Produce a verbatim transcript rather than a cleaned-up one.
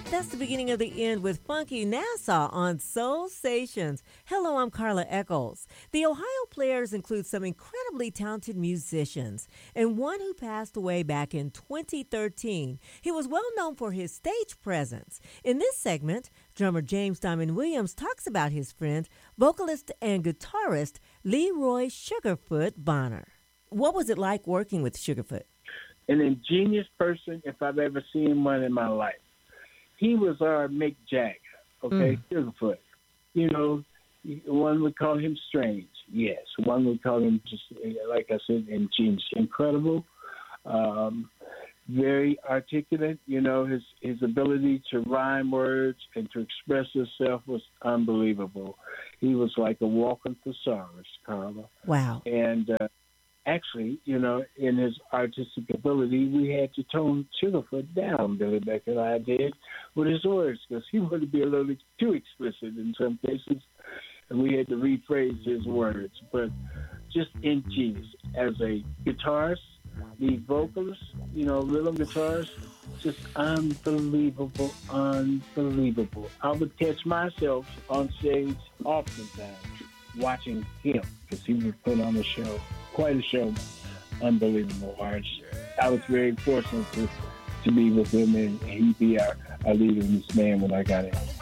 That's the beginning of the end with Funky Nassau on Soul Stations. Hello, I'm Carla Eccles. The Ohio Players include some incredibly talented musicians, and one who passed away back in twenty thirteen. He was well known for his stage presence. In this segment, drummer James Diamond Williams talks about his friend, vocalist and guitarist Leroy Sugarfoot Bonner. What was it like working with Sugarfoot? An ingenious person, if I've ever seen one in my life. He was our Mick Jagger, okay, mm. Sugarfoot. You know, one would call him strange, yes. One would call him, just like I said, ingenious, incredible, um, very articulate. You know, his, his ability to rhyme words and to express himself was unbelievable. He was like a walking thesaurus, Carla. Wow. And uh, actually, you know, in his artistic ability, we had to tone Sugarfoot down, Billy Becker and I did, with his words, because he wanted to be a little too explicit in some cases, and we had to rephrase his words. But just ingenious. As a guitarist, lead vocalist, you know, rhythm guitarist, just unbelievable, unbelievable. I would catch myself on stage oftentimes watching him, because he would put on a show. Quite a show. Unbelievable artist. I was very fortunate to, to be with him, and he'd be our, our leader in this band when I got in.